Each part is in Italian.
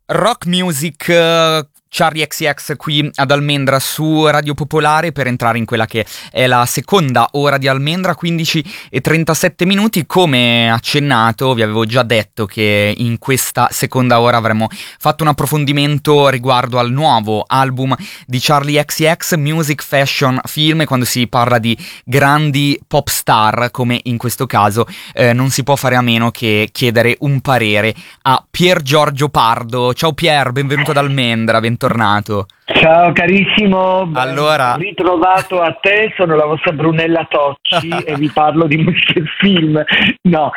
Rock Music, Charlie XCX qui ad Almendra su Radio Popolare per entrare in quella che è la seconda ora di Almendra, 15:37. Come accennato, vi avevo già detto che in questa seconda ora avremmo fatto un approfondimento riguardo al nuovo album di Charlie XCX, Music, Fashion, Film. E quando si parla di grandi pop star, come in questo caso, non si può fare a meno che chiedere un parere a Pier Giorgio Pardo. Ciao Pier, benvenuto ad Almendra, bentornato. Ciao carissimo, Allora, ritrovato a te, sono la vostra Brunella Tocci e vi parlo di musica e film. No,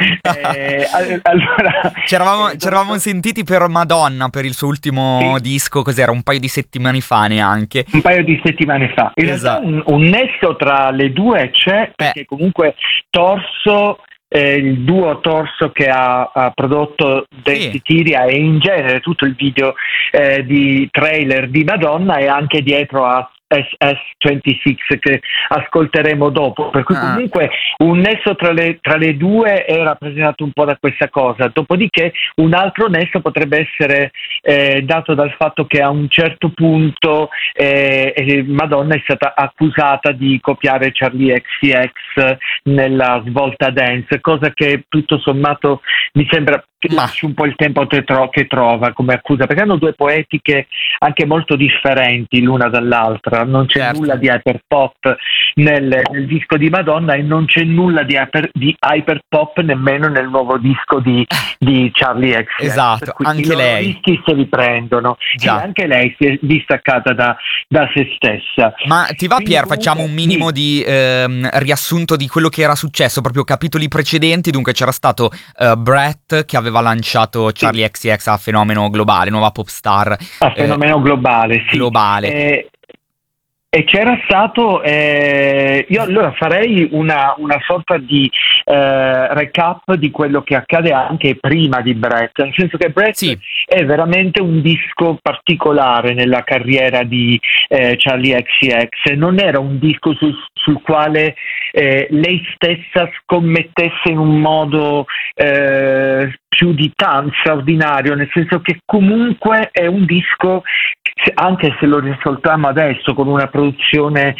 allora c'eravamo sentiti per Madonna, per il suo ultimo disco, cos'era, un paio di settimane fa neanche. Un paio di settimane fa. In realtà un nesso tra le due c'è, perché comunque Torso, il duo Torso che ha prodotto Densitiria e in genere tutto il video di trailer di Madonna, è anche dietro a SS26 che ascolteremo dopo, per cui comunque un nesso tra le due è rappresentato un po' da questa cosa. Dopodiché un altro nesso potrebbe essere dato dal fatto che a un certo punto Madonna è stata accusata di copiare Charlie XCX nella svolta dance, cosa che tutto sommato mi sembra che lasci un po' il tempo che trova come accusa, perché hanno due poetiche anche molto differenti l'una dall'altra. Non c'è nulla di hyperpop nel disco di Madonna e non c'è nulla di hyperpop nemmeno nel nuovo disco di Charlie XCX. Esatto, anche i lei. I rischi se li prendono. Sì, anche lei si è distaccata da se stessa. Ma ti va, Quindi Pier, facciamo un minimo di riassunto di quello che era successo, proprio capitoli precedenti. Dunque c'era stato Brett che aveva lanciato Charlie XCX a fenomeno globale, nuova pop star. A fenomeno globale, sì. Globale. E c'era stato, io allora farei una sorta di recap di quello che accade anche prima di Brett, nel senso che Brett è veramente un disco particolare nella carriera di Charlie XCX. Non era un disco sul quale lei stessa scommettesse in un modo più di tanto straordinario, nel senso che comunque è un disco, anche se lo riascoltiamo adesso con una produzione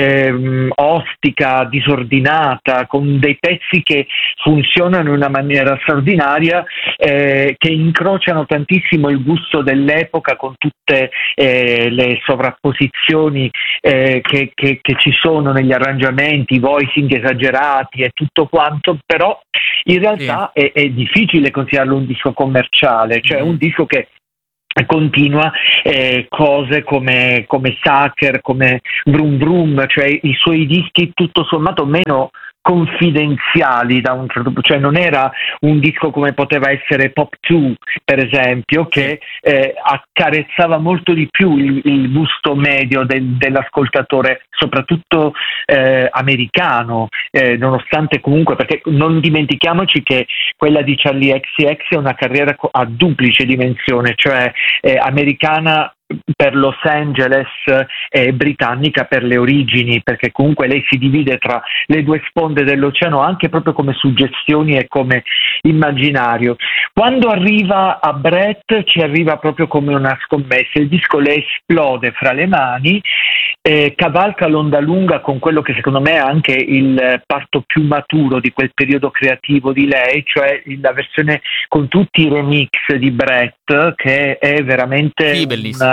ostica, disordinata, con dei pezzi che funzionano in una maniera straordinaria, che incrociano tantissimo il gusto dell'epoca con tutte le sovrapposizioni che ci sono negli arrangiamenti, i voicing esagerati e tutto quanto, però in realtà è difficile considerarlo un disco commerciale, cioè un disco che continua cose come Sucker, come Vroom Vroom, cioè i suoi dischi tutto sommato meno confidenziali da un certo punto, cioè non era un disco come poteva essere Pop 2 per esempio, che accarezzava molto di più il gusto medio dell'ascoltatore, soprattutto americano, nonostante comunque, perché non dimentichiamoci che quella di Charlie XCX è una carriera a duplice dimensione, cioè americana per Los Angeles e britannica per le origini, perché comunque lei si divide tra le due sponde dell'oceano anche proprio come suggestioni e come immaginario. Quando arriva a Brett ci arriva proprio come una scommessa, il disco le esplode fra le mani, cavalca l'onda lunga con quello che secondo me è anche il parto più maturo di quel periodo creativo di lei, cioè la versione con tutti i remix di Brett, che è veramente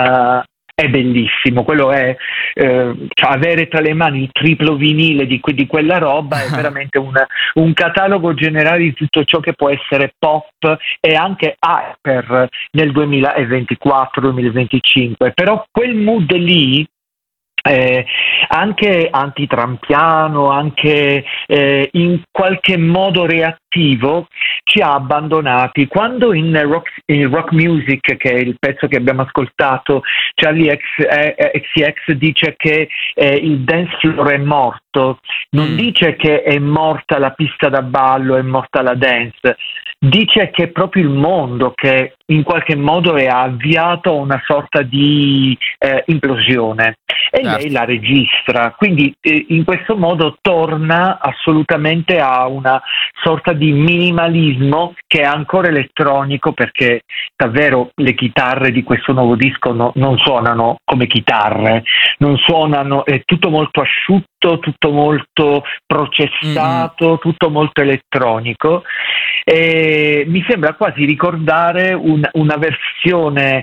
è bellissimo. Quello è cioè avere tra le mani il triplo vinile di quella roba è veramente un catalogo generale di tutto ciò che può essere pop e anche hyper nel 2024-2025. Però quel mood lì, anche antitrampiano, anche in qualche modo reattivo, ci ha abbandonati. Quando in rock Music, che è il pezzo che abbiamo ascoltato, Charlie XCX dice che il dance floor è morto, non dice che è morta la pista da ballo, è morta la dance, dice che è proprio il mondo che in qualche modo è avviato a una sorta di implosione. e certo. lei la registra, quindi in questo modo torna assolutamente a una sorta di minimalismo che è ancora elettronico, perché davvero le chitarre di questo nuovo disco non suonano come chitarre, non suonano, è tutto molto asciutto, tutto molto processato, tutto molto elettronico. E mi sembra quasi ricordare una versione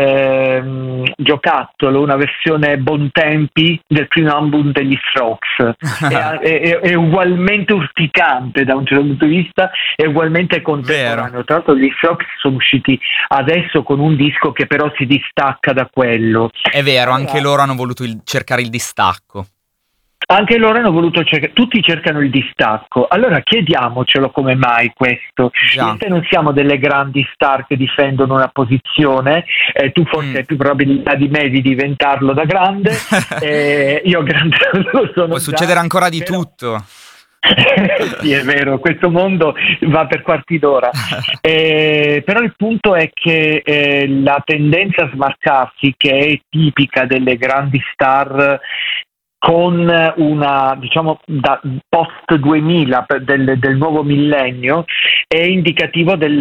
giocattolo, una versione bontempi del primo album degli Strokes. È ugualmente urticante da un certo punto di vista, è ugualmente contemporaneo. Vero. Tra l'altro gli Strokes sono usciti adesso con un disco che però si distacca da quello. È vero, Allora, anche loro hanno voluto cercare il distacco. anche loro hanno voluto tutti cercano il distacco. Allora chiediamocelo come mai questo. Già. Io e te non siamo delle grandi star che difendono una posizione, tu forse hai più probabilità di me di diventarlo da grande, io grande lo sono. Può già, succedere ancora di però... tutto. Sì, è vero, questo mondo va per quarti d'ora. Però il punto è che la tendenza a smarcarsi, che è tipica delle grandi star con una, diciamo, da post 2000 del nuovo millennio, è indicativo del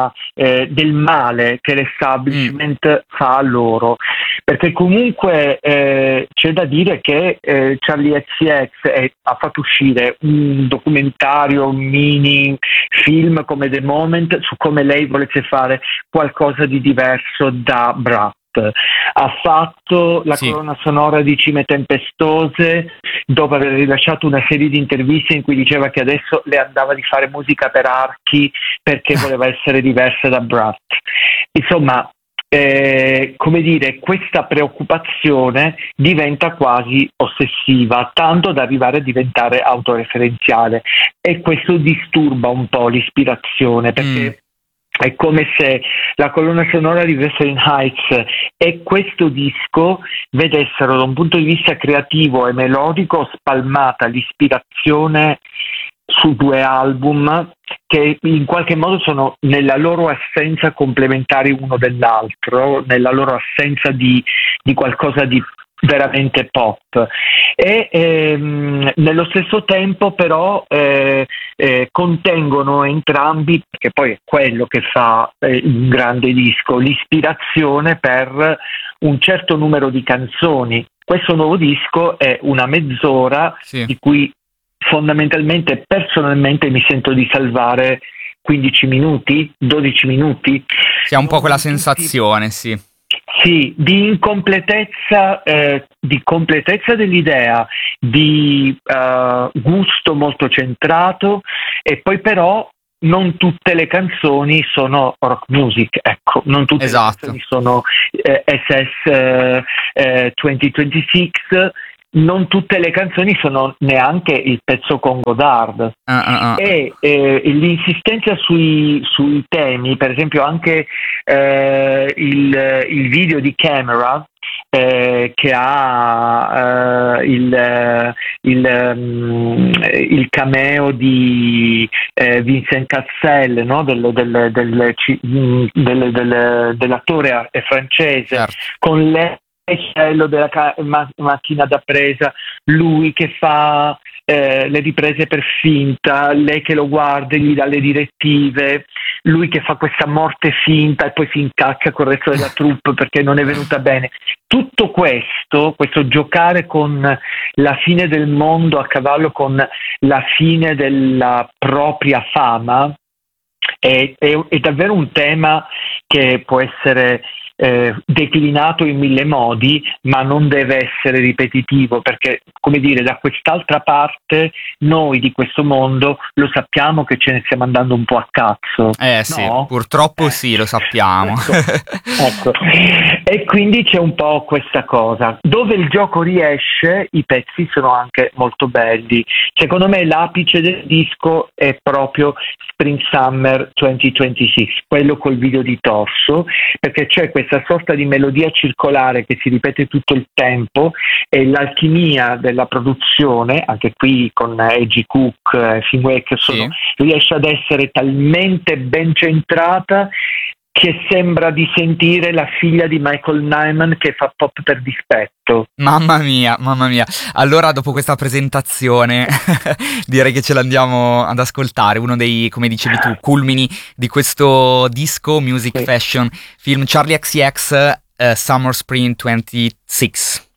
male che l'establishment fa a loro, perché comunque c'è da dire che Charlie XCX ha fatto uscire un documentario, un mini film come The Moment, su come lei volesse fare qualcosa di diverso da Brat. Ha fatto la colonna sonora di Cime Tempestose dopo aver rilasciato una serie di interviste in cui diceva che adesso le andava di fare musica per archi perché voleva essere diversa da Brat. Insomma, come dire, questa preoccupazione diventa quasi ossessiva, tanto da arrivare a diventare autoreferenziale, e questo disturba un po' l'ispirazione, perché è come se la colonna sonora di Wuthering Heights e questo disco vedessero da un punto di vista creativo e melodico spalmata l'ispirazione su due album che in qualche modo sono nella loro assenza complementari uno dell'altro, nella loro assenza di qualcosa di veramente pop, e nello stesso tempo però contengono entrambi, perché poi è quello che fa un grande disco, l'ispirazione per un certo numero di canzoni. Questo nuovo disco è una mezz'ora di cui fondamentalmente personalmente mi sento di salvare 15 minuti, 12 minuti. Si ha un po' quella sensazione, sì. Sì, di incompletezza, di completezza dell'idea, di gusto molto centrato, e poi però non tutte le canzoni sono rock music, ecco, non tutte le canzoni sono SS 2026, non tutte le canzoni sono neanche il pezzo con Godard. E l'insistenza sui temi, per esempio anche il video di Camera, che ha il cameo di Vincent Cassel, no? dell'attore francese, con lei della macchina da presa, lui che fa le riprese per finta, lei che lo guarda e gli dà le direttive, lui che fa questa morte finta e poi si incaccia con il resto della troupe perché non è venuta bene. Tutto questo giocare con la fine del mondo a cavallo con la fine della propria fama è davvero un tema che può essere declinato in mille modi, ma non deve essere ripetitivo, perché, come dire, da quest'altra parte noi di questo mondo lo sappiamo che ce ne stiamo andando un po' a cazzo. Sì, no? purtroppo sì, lo sappiamo. Ecco. E quindi c'è un po' questa cosa. Dove il gioco riesce, i pezzi sono anche molto belli. Secondo me l'apice del disco è proprio Spring Summer 2026, quello col video di torso, perché c'è questa sorta di melodia circolare che si ripete tutto il tempo, e l'alchimia della produzione, anche qui con A.G. Cook, Finway, riesce ad essere talmente ben centrata che sembra di sentire la figlia di Michael Nyman che fa pop per dispetto. Mamma mia, mamma mia. Allora, dopo questa presentazione, direi che ce l'andiamo ad ascoltare. Uno dei, come dicevi tu, culmini di questo disco Music Sì. Fashion, film Charlie XCX, Summer Spring 26.